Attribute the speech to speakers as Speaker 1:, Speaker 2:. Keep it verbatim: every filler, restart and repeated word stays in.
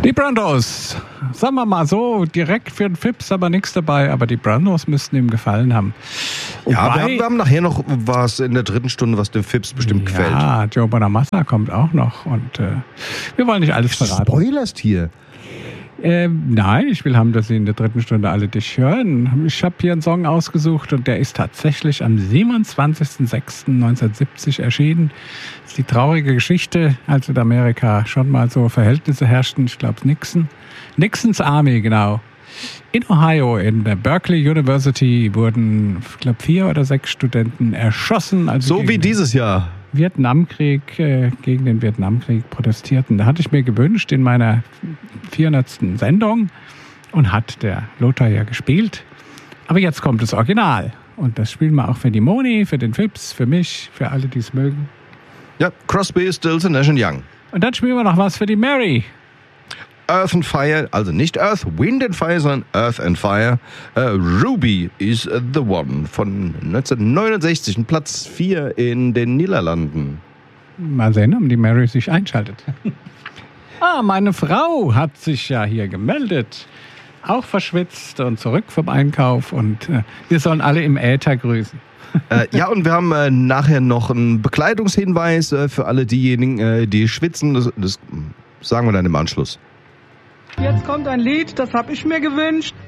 Speaker 1: Die Brandos, sagen wir mal so, direkt für den Fips aber nichts dabei, aber die Brandos müssten ihm gefallen haben.
Speaker 2: Wobei, ja, wir haben, wir haben nachher noch was in der dritten Stunde, was dem Fips bestimmt
Speaker 1: ja,
Speaker 2: gefällt.
Speaker 1: Ja, Joe Bonamassa kommt auch noch und äh, wir wollen nicht alles verraten.
Speaker 2: Du spoilerst hier.
Speaker 1: Ähm, nein, ich will haben, dass Sie in der dritten Stunde alle dich hören. Ich habe hier einen Song ausgesucht und der ist tatsächlich am siebenundzwanzigsten sechsten neunzehnhundertsiebzig erschienen. Das ist die traurige Geschichte, als in Amerika schon mal so Verhältnisse herrschten. Ich glaube, Nixon. Nixons Army, genau. In Ohio, in der Berkeley University, wurden, ich glaube, vier oder sechs Studenten erschossen. Also
Speaker 2: so wie dieses Jahr.
Speaker 1: Vietnamkrieg, äh, gegen den Vietnamkrieg protestierten. Da hatte ich mir gewünscht in meiner vierhundertsten Sendung und hat der Lothar ja gespielt. Aber jetzt kommt das Original. Und das spielen wir auch für die Moni, für den Fips, für mich, für alle, die es mögen.
Speaker 2: Ja, Crosby, Stills und Nash and Young.
Speaker 1: Und dann spielen wir noch was für die Mary.
Speaker 2: Earth and Fire, also nicht Earth, Wind and Fire, sondern Earth and Fire. Uh, Ruby is the One von neunzehnhundertneunundsechzig, Platz vier in den Niederlanden.
Speaker 1: Mal sehen, ob die Mary sich einschaltet. Ah, meine Frau hat sich ja hier gemeldet. Auch verschwitzt und zurück vom Einkauf. Und äh, wir sollen alle im Äther grüßen.
Speaker 2: äh, ja, und wir haben äh, nachher noch einen Bekleidungshinweis äh, für alle diejenigen, äh, die schwitzen. Das, das sagen wir dann im Anschluss.
Speaker 3: Jetzt kommt ein Lied, das habe ich mir gewünscht.